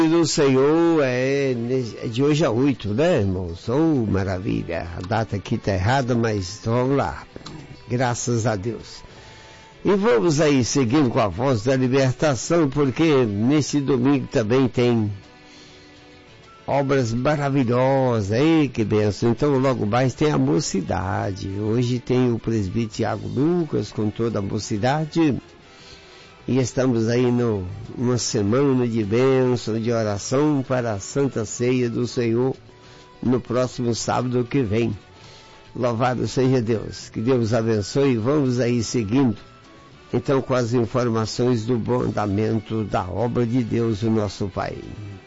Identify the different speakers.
Speaker 1: do Senhor é de hoje a 8, né, irmãos? Oh, maravilha. A data aqui tá errada, mas vamos lá. Graças a Deus. E vamos aí seguindo com a voz da libertação, porque nesse domingo também tem obras maravilhosas. Ei, que benção. Então logo mais tem a mocidade. Hoje tem o presbítero Tiago Lucas com toda a mocidade. E estamos aí numa semana de bênção, de oração para a Santa Ceia do Senhor no próximo sábado que vem. Louvado seja Deus. Que Deus abençoe. Vamos aí seguindo, então, com as informações do bom andamento da obra de Deus, o nosso Pai.